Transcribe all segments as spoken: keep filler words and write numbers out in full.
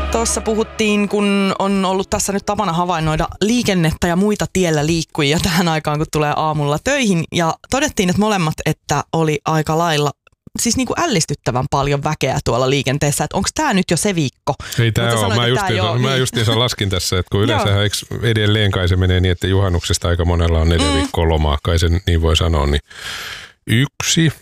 Tuossa puhuttiin, kun on ollut tässä nyt tapana havainnoida liikennettä ja muita tiellä liikkujia tähän aikaan, kun tulee aamulla töihin. Ja todettiin, että molemmat, että oli aika lailla, siis niin kuin ällistyttävän paljon väkeä tuolla liikenteessä. Että onko tämä nyt jo se viikko? Ei tämä ole. Mä, justiinsa, mä justiinsa laskin tässä, että kun yleensähän edelleen kai se menee niin, että juhannuksesta aika monella on neljä mm. viikkoa lomaa, kai sen niin voi sanoa, niin yksi,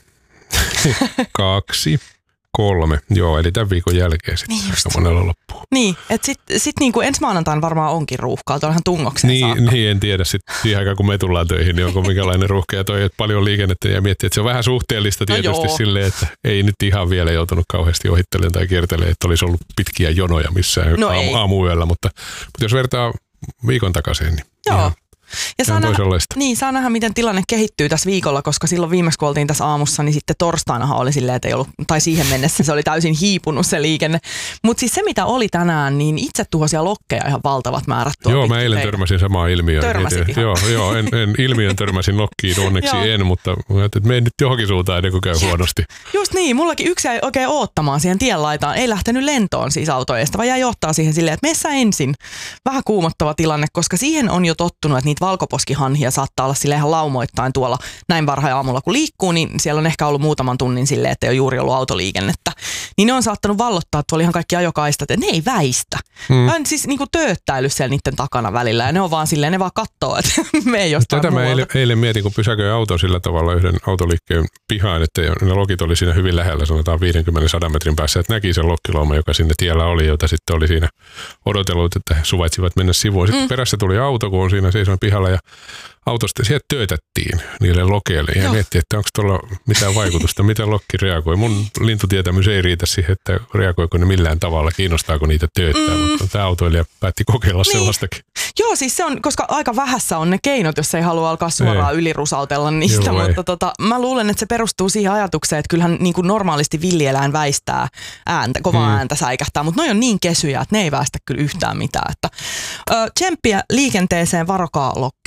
kaksi, kolme. Joo, eli tämän viikon jälkeen sitten niin aika monella loppuu. Niin, että sitten sit niinku ensi maanantaina varmaan onkin ruuhkaa, tuollahan tungokseen niin, saakka. Niin, en tiedä sitten siihen aikaan, kun me tullaan töihin, niin onko minkälainen ruuhka ja toi, että paljon liikennettä ja miettii, että se on vähän suhteellista tietysti no silleen, että ei nyt ihan vielä joutunut kauheasti ohittelemaan tai kiertelemään, että olisi ollut pitkiä jonoja missään no aamu, aamuyöllä, mutta, mutta jos vertaa viikon takaisin, niin joo. Ihan, ja saa nähdä, niin, saa nähdä, miten tilanne kehittyy tässä viikolla, koska silloin viimeksi, kun oltiin tässä aamussa, niin sitten torstainahan oli silleen, että ei ollut, tai siihen mennessä se oli täysin hiipunut se liikenne. Mutta siis se, mitä oli tänään, niin itsetuhoisia lokkeja ihan valtavat määrät. Joo, mä eilen törmäsin samaa ilmiöön. Törmäsit ihan. Joo, joo en, en ilmiön törmäsin lokkiin, onneksi en, mutta mä ajattelin, että menen nyt johonkin suuntaan ennen kuin käy huonosti. Just niin, mullakin yksi jäi oikein oottamaan siihen tienlaitaan. Ei lähtenyt lentoon siis autoista, vaan jäi ottaa siihen silleen, että meissä ensin. Vähän kuumottava tilanne, koska siihen on jo tottunut, että niitä valkoposkihanhia ja saattaa olla sille ihan laumoittain tuolla näin varhain aamulla, kun liikkuu, niin siellä on ehkä ollut muutaman tunnin silleen, että ei ole juuri ollut autoliikennettä. Niin ne on saattanut vallottaa tuolla ihan kaikki ajokaistat, että ne ei väistä. Hmm. Mä on siis niinku tööttäily siellä niiden takana välillä ja ne on vaan silleen, ne vaan kattoo, että me ei jostain Tätä muualta. mä eilen, eilen mietin, kun pysäköin auton sillä tavalla yhden autoliikkeen pihaan, että ne lokit oli siinä hyvin lähellä, sanotaan viisikymmentä sadan metrin päässä, että näki sen lokkilauma, joka sinne tiellä oli, jota sitten oli siinä odotellut, että he suvaitsivat mennä sivuun. Sitten hmm. perässä tuli auto, kun on siinä seisoin pihalla ja autosta sieltä töötettiin niille lokeille ja miettii, että onko tuolla mitään vaikutusta, miten lokki reagoi. Mun lintutietämys ei riitä siihen, että reagoiko ne millään tavalla, kiinnostaako niitä tööttää, mm. mutta tämä autoilija päätti kokeilla niin. sellaistakin. Joo, siis se on, koska aika vähässä on ne keinot, jos ei halua alkaa suoraan ei. ylirusautella niistä, Joo, mutta tota, mä luulen, että se perustuu siihen ajatukseen, että kyllähän niin kuin normaalisti villieläin väistää ääntä, kovaa hmm. ääntä säikähtää, mutta noi on niin kesyjä, että ne ei väistä kyllä yhtään mitään. Että, ö, tsemppiä liikenteeseen, varokaa lokkeja.